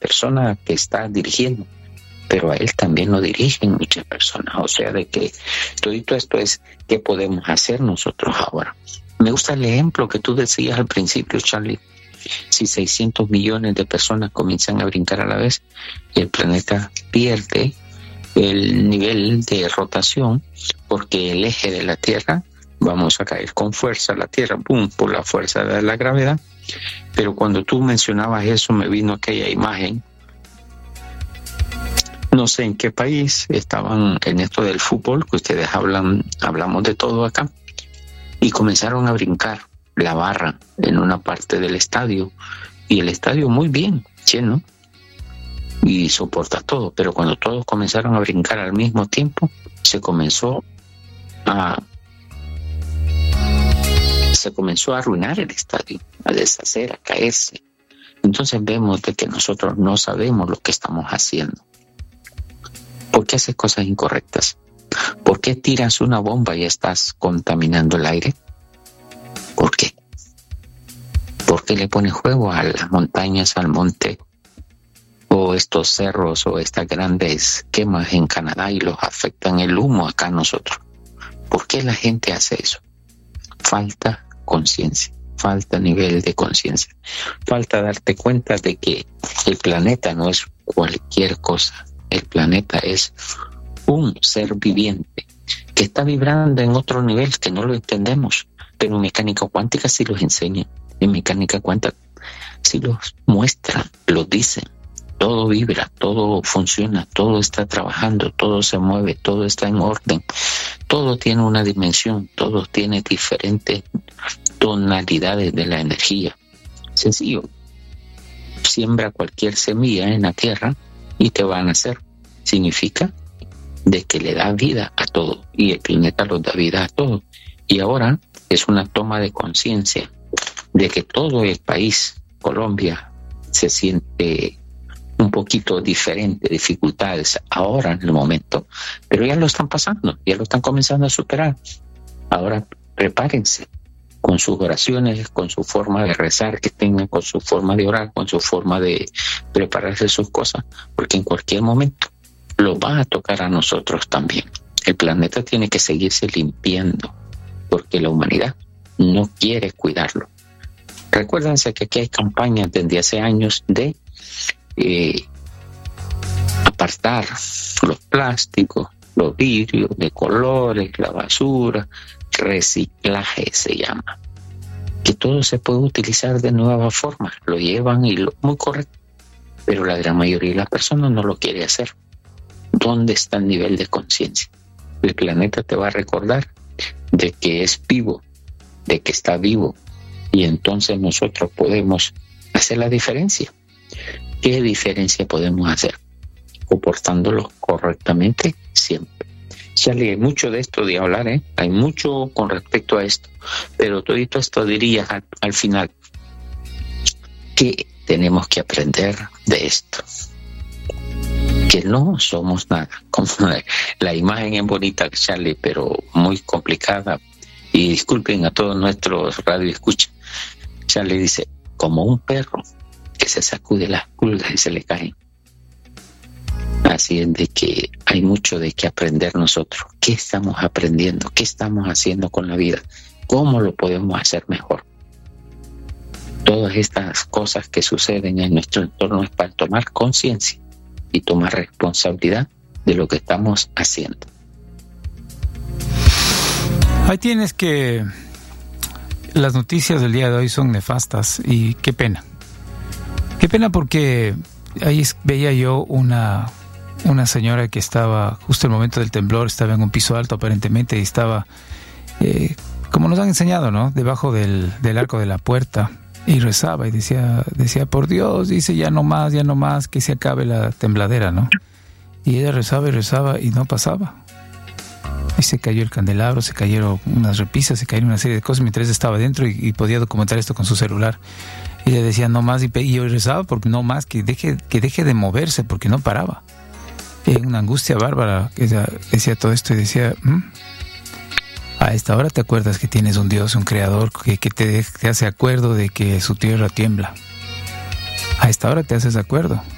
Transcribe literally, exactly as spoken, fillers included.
persona que está dirigiendo, pero a él también lo dirigen muchas personas. O sea, de que todo esto es qué podemos hacer nosotros ahora. Me gusta el ejemplo que tú decías al principio, Charlie. Si seiscientos millones de personas comienzan a brincar a la vez, el planeta pierde el nivel de rotación, porque el eje de la Tierra, vamos a caer con fuerza a la Tierra, boom, por la fuerza de la gravedad. Pero cuando tú mencionabas eso, me vino aquella imagen. No sé en qué país estaban en esto del fútbol, que ustedes hablan, hablamos de todo acá, y comenzaron a brincar la barra en una parte del estadio, y el estadio muy bien lleno y soporta todo, pero cuando todos comenzaron a brincar al mismo tiempo, se comenzó a se comenzó a arruinar el estadio, a deshacer, a caerse. Entonces vemos de que nosotros no sabemos lo que estamos haciendo. ¿Por qué haces cosas incorrectas? ¿Por qué tiras una bomba y estás contaminando el aire? ¿Por qué? ¿Por qué le pones fuego a las montañas, al monte, o estos cerros, o estas grandes quemas en Canadá y los afectan el humo acá a nosotros? ¿Por qué la gente hace eso? Falta conciencia, falta nivel de conciencia, falta darte cuenta de que el planeta no es cualquier cosa. El planeta es un ser viviente que está vibrando en otro nivel que no lo entendemos, pero en mecánica cuántica sí los enseñan. En mecánica cuántica sí los muestran, los dicen. Todo vibra, todo funciona, todo está trabajando, todo se mueve, todo está en orden, todo tiene una dimensión, todo tiene diferentes tonalidades de la energía. Sencillo. Siembra cualquier semilla en la tierra y te va a nacer. Significa de que le da vida a todo, y el planeta los da vida a todo. Y ahora es una toma de conciencia de que todo el país, Colombia, se siente un poquito diferente, dificultades ahora en el momento, pero ya lo están pasando, ya lo están comenzando a superar. Ahora prepárense con sus oraciones, con su forma de rezar que tengan, con su forma de orar, con su forma de prepararse sus cosas, porque en cualquier momento lo va a tocar a nosotros también. El planeta tiene que seguirse limpiando, porque la humanidad no quiere cuidarlo. Recuérdense que aquí hay campañas desde hace años de eh, apartar los plásticos, los vidrios de colores, la basura, reciclaje se llama, que todo se puede utilizar de nuevas formas, lo llevan y lo muy correcto, pero la gran mayoría de las personas no lo quiere hacer. ¿Dónde está el nivel de conciencia? El planeta te va a recordar de que es vivo, de que está vivo, y entonces nosotros podemos hacer la diferencia. ¿Qué diferencia podemos hacer? Comportándolos correctamente siempre. Charlie, hay mucho de esto de hablar, ¿eh? Hay mucho con respecto a esto, pero todo esto diría al, al final que tenemos que aprender de esto, que no somos nada. Como la, la imagen es bonita, Charlie, pero muy complicada, y disculpen a todos nuestros radioescuchas. Charlie dice, como un perro que se sacude las pulgas y se le caen. Así es de que hay mucho de que aprender nosotros. ¿Qué estamos aprendiendo? ¿Qué estamos haciendo con la vida? ¿Cómo lo podemos hacer mejor? Todas estas cosas que suceden en nuestro entorno es para tomar conciencia y tomar responsabilidad de lo que estamos haciendo. Ahí tienes que las noticias del día de hoy son nefastas y qué pena. Qué pena porque ahí veía yo una, una señora que estaba justo en el momento del temblor, estaba en un piso alto aparentemente y estaba, eh, como nos han enseñado, ¿no? Debajo del, del arco de la puerta y rezaba y decía, decía, por Dios, dice, ya no más, ya no más, que se acabe la tembladera, ¿no? Y ella rezaba y rezaba y no pasaba. Y se cayó el candelabro, se cayeron unas repisas, se cayeron una serie de cosas mientras estaba dentro y, y podía documentar esto con su celular. Y le decía no más, y, y yo rezaba porque no más, que deje, que deje de moverse porque no paraba. Y una angustia bárbara, ella decía todo esto y decía, ¿Mm? a esta hora te acuerdas que tienes un Dios, un creador que, que te, te hace acuerdo de que su tierra tiembla. A esta hora te haces acuerdo.